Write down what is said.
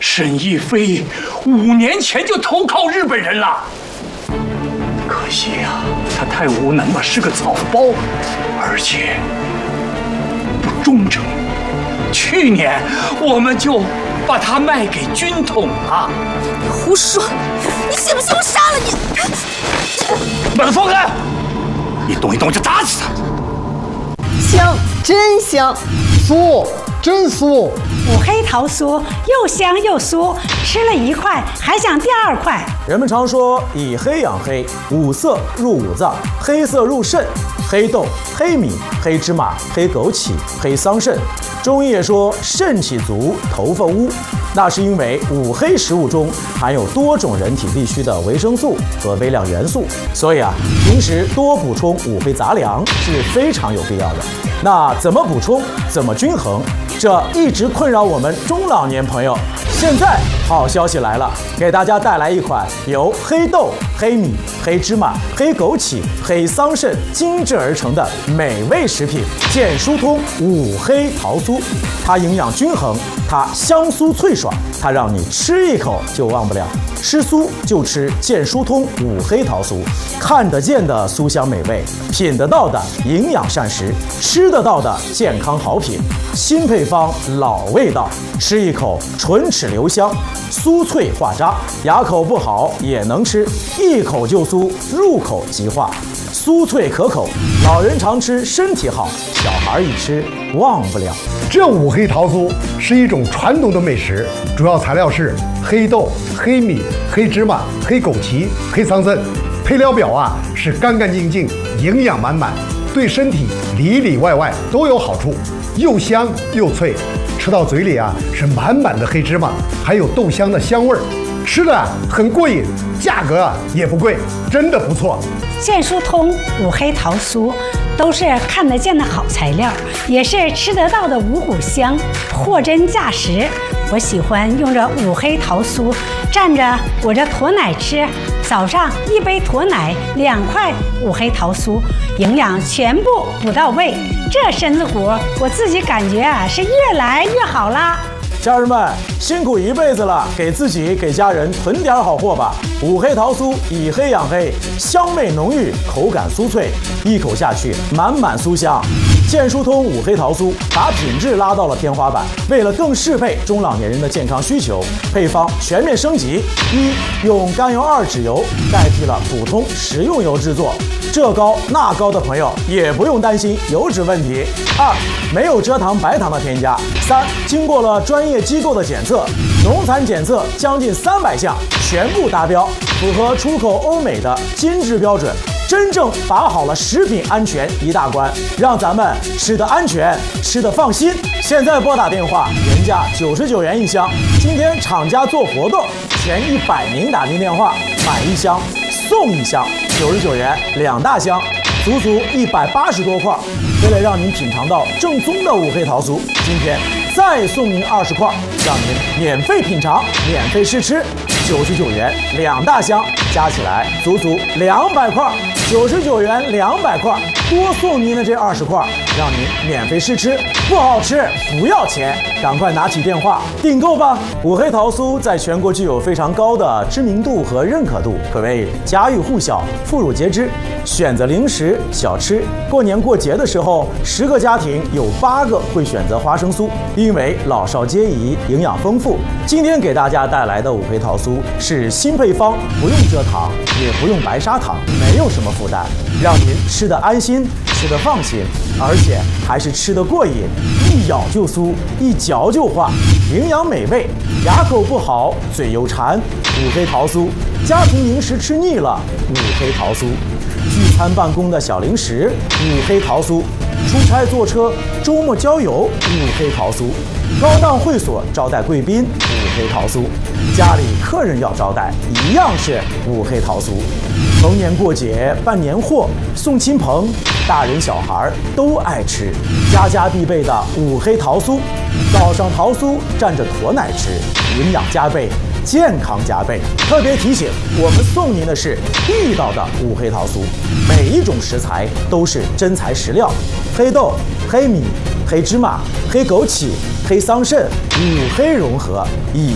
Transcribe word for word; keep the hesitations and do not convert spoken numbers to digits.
沈亦菲五年前就投靠日本人了，可惜呀、啊，她太无能了，是个草包，而且不忠诚。去年我们就把她卖给军统了。 你胡说！你信不信我杀了你？ 把她放开！一动一动就打死她。 香，真香！ 酥，真酥！ 五黑桃酥又香又酥，吃了一块还想第二块。 人们常说以黑养黑，五色入五脏，黑色入肾，黑豆、黑米、黑芝麻、黑枸杞、黑桑葚。中医也说肾气足，头发乌，那是因为五黑食物中含有多种人体必需的维生素和微量元素，所以啊，平时多补充五黑杂粮是非常有必要的。那怎么补充，怎么均衡，这一直困扰我们中老年朋友。现在好消息来了，给大家带来一款由黑豆、黑米、黑芝麻、黑枸杞、黑桑葚精制而成的美味食品——健疏通五黑桃酥。它营养均衡，它香酥脆爽，它让你吃一口就忘不了。吃酥就吃健疏通五黑桃酥，看得见的酥香美味，品得到的营养膳食，吃得到的健康好品。新配方，老味道，吃一口唇齿留香，酥脆化渣，牙口不好也能吃，一口就酥，入口即化，酥脆可口，老人常吃身体好，小孩一吃忘不了。 这五黑桃酥是一种传统的美食，主要材料是黑豆、黑米、黑芝麻、黑枸杞、黑桑葚，配料表啊是干干净净，营养满满，对身体里里外外都有好处，又香又脆，吃到嘴里啊是满满的黑芝麻，还有豆香的香味儿，吃的很过瘾，价格啊也不贵，真的不错。 健疏通五黑桃酥都是看得见的好材料，也是吃得到的五谷香，货真价实。我喜欢用这五黑桃酥蘸着我这驼奶吃，早上一杯驼奶，两块五黑桃酥，营养全部补到位，这身子骨我自己感觉啊是越来越好啦。 家人们辛苦一辈子了，给自己给家人囤点好货吧。五黑桃酥以黑养黑，香味浓郁，口感酥脆，一口下去满满酥香。健疏通五黑桃酥把品质拉到了天花板，为了更适配中老年人的健康需求，配方全面升级：一、用甘油二酯油代替了普通食用油制作，这高那高的朋友也不用担心油脂问题。二、没有蔗糖白糖的添加。三、经过了专业机构的检测，农残检测将近三百项全部达标，符合出口欧美的金质标准，真正把好了食品安全一大关，让咱们吃得安全，吃得放心。现在拨打电话，原价九十九元一箱，今天厂家做活动，前一百名打进电话买一箱送一箱，九十九元两大箱，足足一百八十多块。为了让您品尝到正宗的五黑桃酥，今天再送您二十块，让您免费品尝，免费试吃。九十九元两大箱，加起来足足两百块，九十九元两百块，多送您的这二十块，让您免费试吃，不好吃不要钱，赶快拿起电话订购吧！五黑桃酥在全国具有非常高的知名度和认可度，可谓家喻户晓、妇孺皆知。选择零食小吃，过年过节的时候，十个家庭有八个会选择花生酥，因为老少皆宜，营养丰富。今天给大家带来的五黑桃酥是新配方，不用蔗糖，也不用白砂糖，没有什么负担，让您吃得安心，吃得放心，而且还是吃得过瘾，一咬就酥，一嚼就化，营养美味，牙口不好，嘴又馋，五黑桃酥，家庭零食吃腻了，五黑桃酥。聚餐办公的小零食，五黑桃酥；出差坐车、周末郊游，五黑桃酥；高档会所招待贵宾，五黑桃酥；家里客人要招待，一样是五黑桃酥。逢年过节办年货、送亲朋，大人小孩都爱吃，家家必备的五黑桃酥。早上桃酥蘸着驼奶吃，营养加倍，健康加倍。特别提醒，我们送您的是地道的五黑桃酥，每一种食材都是真材实料，黑豆、黑米、黑芝麻、黑枸杞、黑桑葚，五黑融合，以